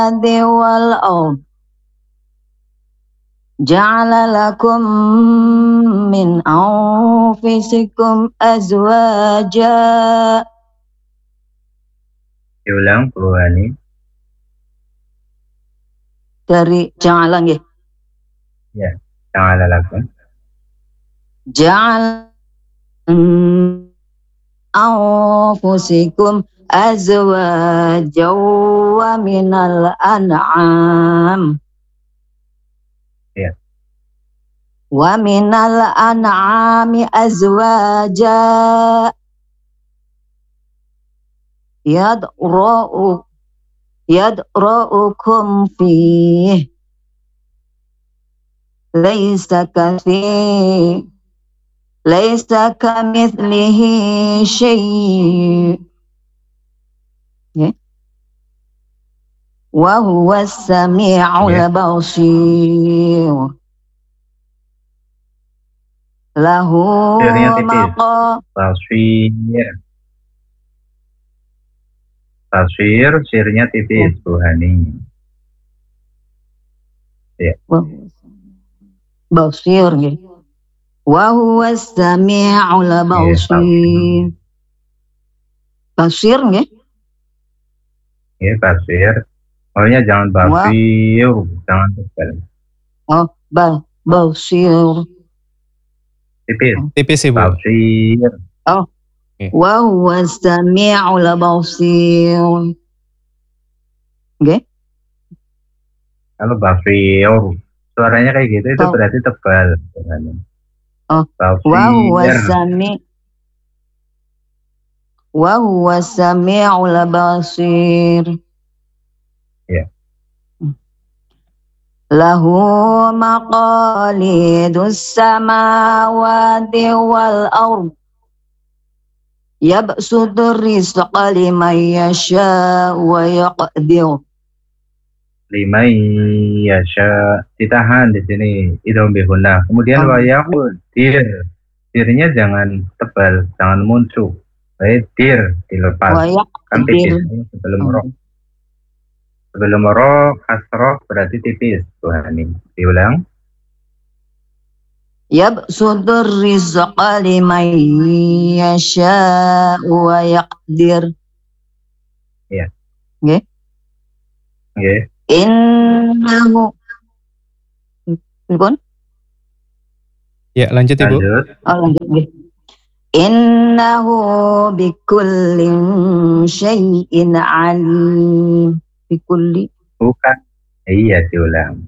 والأرض جعل لكم من أنفسكم أزواجا. Diulang Bu Hani. Dari ja'ala nggih. Ya, ja'ala lakum. Ja'ala anfusikum azwajan wa minal an'am. Ya. Wa minal an'ami azwaja yadra'ukum fih laysa kamithlihi syai', wa huwa as-sami'ul basir. Lahu Tasfir, sirnya tipis Bu Hani. Ya. Basir nggih. Wa huwa as-sami'ul basir. Basir nggih. Nggih, basir. Pokoknya jangan basir, jangan tebal. Oh, basir. Tipis Ibu. Basir. Oh. Wa huwa as-sami'ul basir. Nggih. Kalau basir, suaranya kayak gitu itu berarti tebal. Oh, wa huwa as-sami'ul basir. Ya. Lahu maqalidus samawati wal ardh yabsutur rizqa liman yasha wa yaqdir. Liman yasha, ditahan di sini idhom bihunna. Kemudian wa yaqdir. Dirnya jangan tebal, jangan muncul. Baik, dir dilepas. Kan tipis sebelum roh. Sebelum roh, kasroh berarti tipis. Tuhani. Diulang. Yabsutur rizqa liman yasha wa yaqdir. Iya. Nggih. Nggih. Innahu. Pun? Ya, lanjut Ibu. Lanjut. Oh, lanjut nggih. Innahu bikulli syai'in alim. Bikulli. Bukan. Iya, diulang.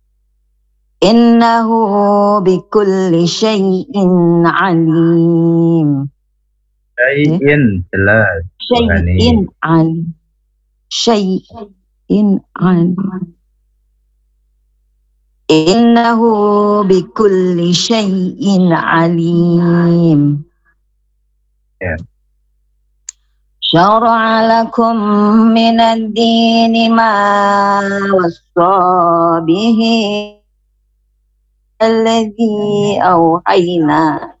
Innahu bikulli syai'in alim. Syai'in, jelas. Syai'in alim. Syai'in alim. Innahu bikulli syai'in alim. Ya. Syara'a lakum minad dini ma wassa bihi alladhi awhayna